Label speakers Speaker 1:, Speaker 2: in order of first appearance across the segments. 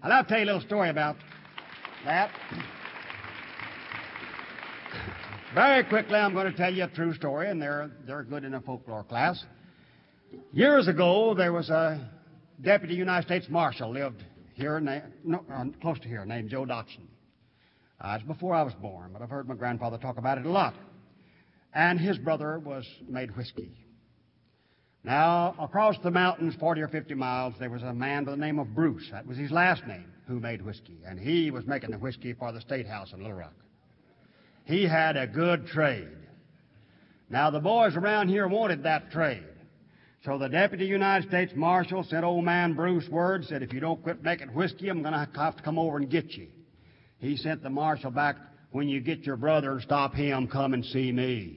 Speaker 1: I'll tell you a little story about that. Very quickly, I'm going to tell you a true story, and they're good in a folklore class. Years ago, there was a deputy United States Marshal lived here, close to here, named Joe Dotson. It's before I was born, but I've heard my grandfather talk about it a lot. And his brother made whiskey. Now, across the mountains, 40 or 50 miles, there was a man by the name of Bruce. That was his last name, who made whiskey. And he was making the whiskey for the State House in Little Rock. He had a good trade. Now, the boys around here wanted that trade. So the Deputy United States Marshal sent old man Bruce word, said, if you don't quit making whiskey, I'm going to have to come over and get you. He sent the marshal back, when you get your brother and stop him, come and see me.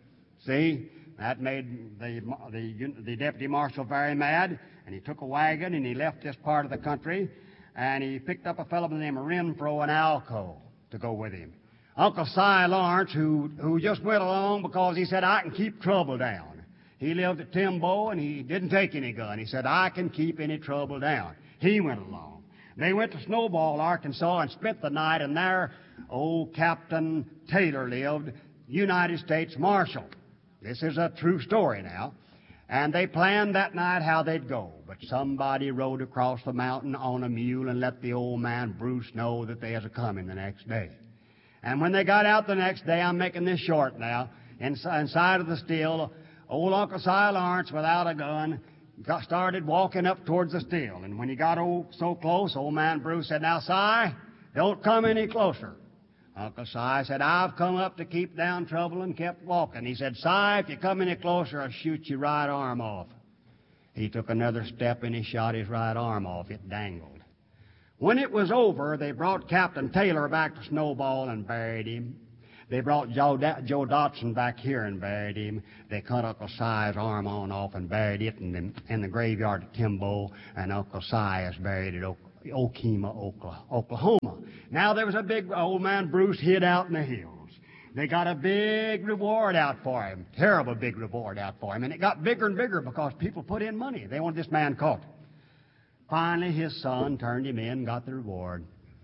Speaker 1: See? That made the deputy marshal very mad, and he took a wagon and he left this part of the country, and he picked up a fellow by the name of Renfro and Alco to go with him. Uncle Si Lawrence, who just went along because he said, I can keep trouble down. He lived at Timbo, and he didn't take any gun. He said, I can keep any trouble down. He went along. They went to Snowball, Arkansas, and spent the night, and there old Captain Taylor lived, United States Marshal. This is a true story now. And they planned that night how they'd go. But somebody rode across the mountain on a mule and let the old man Bruce know that they was a-coming the next day. And when they got out the next day, I'm making this short now, inside of the still, old Uncle Si Lawrence, without a gun, started walking up towards the still. And when he got so close, old man Bruce said, now, Si, don't come any closer. Uncle Si said, I've come up to keep down trouble, and kept walking. He said, Si, if you come any closer, I'll shoot your right arm off. He took another step, and he shot his right arm off. It dangled. When it was over, they brought Captain Taylor back to Snowball and buried him. They brought Joe Dotson back here and buried him. They cut Uncle Si's arm on off and buried it in the graveyard at Timbo, and Uncle Si is buried at Okemah, Oklahoma. Now, there was a big old man Bruce hid out in the hills. They got a big reward out for him, terrible big reward out for him, and it got bigger and bigger because people put in money. They wanted this man caught. Finally, his son turned him in and got the reward.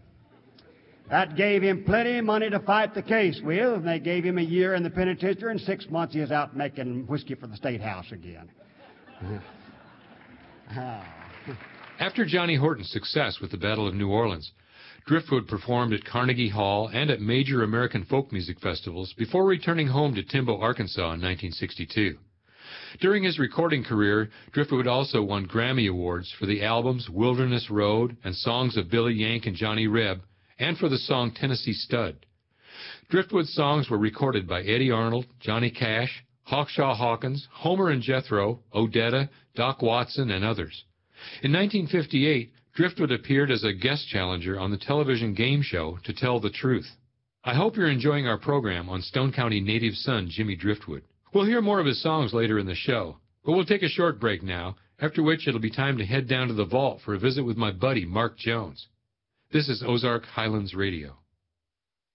Speaker 1: That gave him plenty of money to fight the case with, and they gave him a year in the penitentiary, and 6 months he was out making whiskey for the State House again.
Speaker 2: After Johnny Horton's success with the Battle of New Orleans, Driftwood performed at Carnegie Hall and at major American folk music festivals before returning home to Timbo, Arkansas in 1962. During his recording career, Driftwood also won Grammy Awards for the albums Wilderness Road and Songs of Billy Yank and Johnny Reb, and for the song Tennessee Stud. Driftwood's songs were recorded by Eddie Arnold, Johnny Cash, Hawkshaw Hawkins, Homer and Jethro, Odetta, Doc Watson, and others. In 1958, Driftwood appeared as a guest challenger on the television game show To Tell the Truth. I hope you're enjoying our program on Stone County native son Jimmy Driftwood. We'll hear more of his songs later in the show, but we'll take a short break now, after which it'll be time to head down to the vault for a visit with my buddy Mark Jones. This is Ozark Highlands Radio.